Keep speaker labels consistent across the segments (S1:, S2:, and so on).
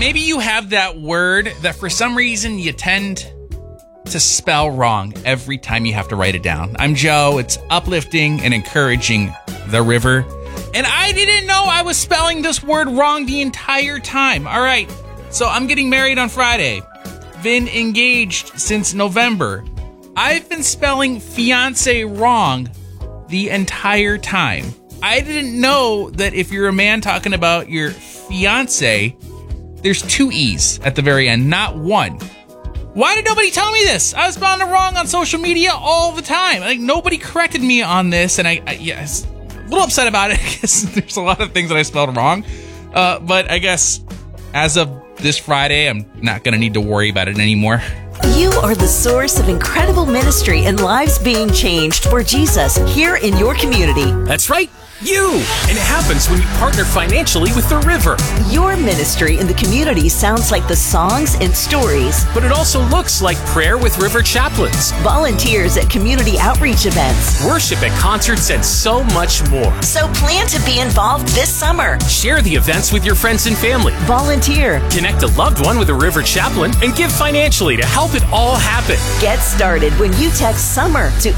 S1: Maybe you have that word that for some reason you tend to spell wrong every time you have to write it down. I'm Joe. It's uplifting and encouraging the river. And I didn't know I was spelling this word wrong the entire time. All right. So I'm getting married on Friday. Been engaged since November. I've been spelling fiance wrong the entire time. I didn't know that if you're a man talking about your fiance, there's 2 E's at the very end, not 1. Why did nobody tell me this? I was spelling it wrong on social media all the time. Like, nobody corrected me on this, and I was a little upset about it because there's a lot of things that I spelled wrong. But I guess as of this Friday, I'm not going to need to worry about it anymore.
S2: You are the source of incredible ministry and lives being changed for Jesus here in your community.
S3: That's right. You! And it happens when you partner financially with the river.
S2: Your ministry in the community sounds like the songs and stories.
S3: But it also looks like prayer with river chaplains,
S2: volunteers at community outreach events,
S3: worship at concerts, and so much more.
S2: So plan to be involved this summer.
S3: Share the events with your friends and family.
S2: Volunteer.
S3: Connect a loved one with a river chaplain and give financially to help it all happen.
S2: Get started when you text SUMMER to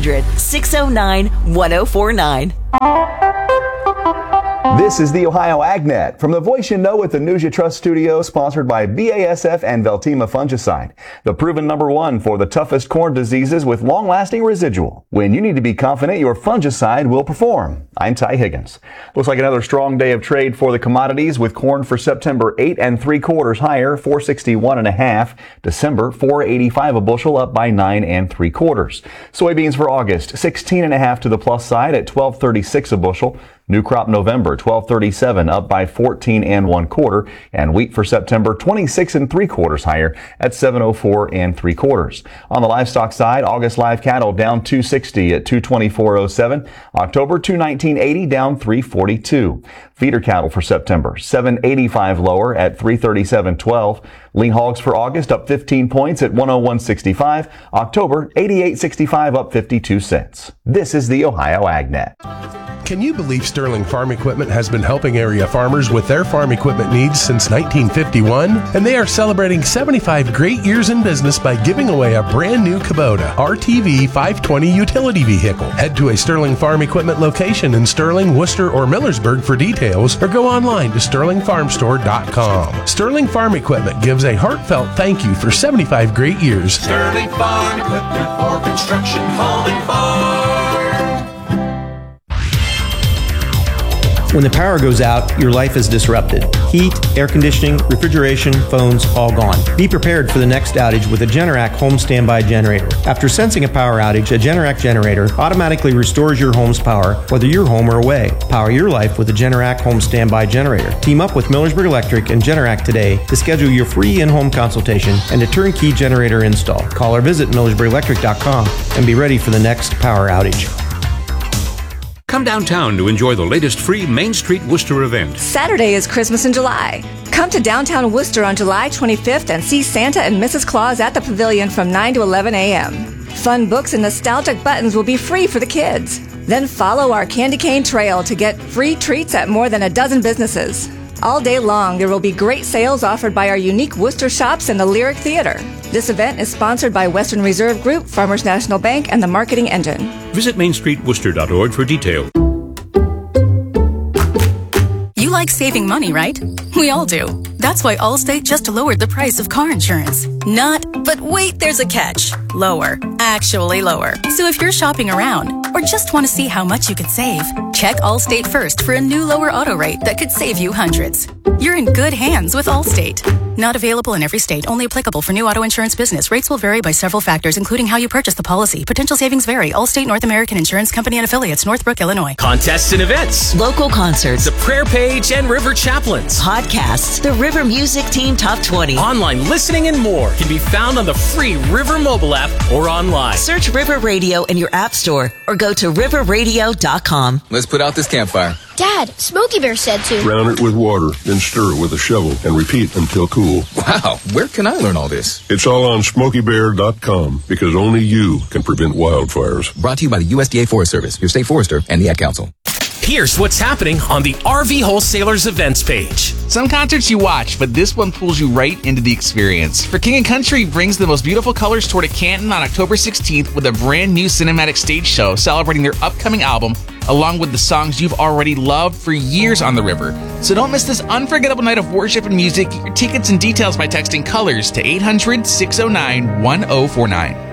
S2: 800-609-1049.
S4: This is the Ohio AgNet from the voice you know at the News You Trust studio, sponsored by BASF and Veltima Fungicide, the proven #1 for the toughest corn diseases with long-lasting residual. When you need to be confident your fungicide will perform. I'm Ty Higgins. Looks like another strong day of trade for the commodities, with corn for September 8 3/4 higher, 461.5. December 485 a bushel, up by 9 3/4. Soybeans for August 16.5 to the plus side at 1236 a bushel. New crop November 1237 up by 14 1/4, and wheat for September 26 3/4 higher at 704 3/4. On the livestock side, August live cattle down 260 at 224.07. October 219.80 down 342. Feeder cattle for September 785 lower at 337.12. Lean hogs for August up 15 points at 101.65. October 88.65 up 52 cents. This is the Ohio AgNet.
S5: Can you believe Sterling Farm Equipment has been helping area farmers with their farm equipment needs since 1951? And they are celebrating 75 great years in business by giving away a brand new Kubota RTV 520 utility vehicle. Head to a Sterling Farm Equipment location in Sterling, Worcester, or Millersburg for details, or go online to sterlingfarmstore.com. Sterling Farm Equipment gives a heartfelt thank you for 75 great years.
S6: Sterling Farm Equipment for construction, home, and farm.
S7: When the power goes out, your life is disrupted. Heat, air conditioning, refrigeration, phones, all gone. Be prepared for the next outage with a Generac home standby generator. After sensing a power outage, a Generac generator automatically restores your home's power, whether you're home or away. Power your life with a Generac home standby generator. Team up with Millersburg Electric and Generac today to schedule your free in-home consultation and a turnkey generator install. Call or visit millersburgelectric.com and be ready for the next power outage.
S8: Come downtown to enjoy the latest free Main Street Worcester event.
S9: Saturday is Christmas in July. Come to downtown Worcester on July 25th and see Santa and Mrs. Claus at the Pavilion from 9 to 11 a.m. Fun books and nostalgic buttons will be free for the kids. Then follow our candy cane trail to get free treats at more than a dozen businesses. All day long, there will be great sales offered by our unique Worcester shops and the Lyric Theater. This event is sponsored by Western Reserve Group, Farmers National Bank, and the Marketing Engine.
S8: Visit mainstreetworcester.org for details.
S10: You like saving money, right? We all do. That's why Allstate just lowered the price of car insurance. But wait, there's a catch. Lower. Actually lower. So if you're shopping around or just want to see how much you could save, check Allstate first for a new lower auto rate that could save you hundreds. You're in good hands with Allstate. Not available in every state. Only applicable for new auto insurance business. Rates will vary by several factors, including how you purchase the policy. Potential savings vary. Allstate North American Insurance Company and Affiliates, Northbrook, Illinois.
S3: Contests and events.
S2: Local concerts.
S3: The prayer page and river chaplains.
S2: Podcasts. The River Music Team Top 20.
S3: Online listening and more can be found on the free River mobile app or online.
S2: Search River Radio in your app store or go to riverradio.com.
S11: Let's put out this campfire.
S12: Dad, Smokey Bear said to
S13: brown it with water, then stir it with a shovel and repeat until cool.
S11: Wow, where can I learn all this?
S13: It's all on SmokeyBear.com because only you can prevent wildfires.
S11: Brought to you by the USDA Forest Service, your state forester, and the Ad Council.
S3: Here's what's happening on the RV Wholesalers events page.
S1: Some concerts you watch, but this one pulls you right into the experience. For King & Country brings the most beautiful colors toward a Canton on October 16th with a brand new cinematic stage show celebrating their upcoming album, along with the songs you've already loved for years on the river. So don't miss this unforgettable night of worship and music. Get your tickets and details by texting COLORS to 800-609-1049.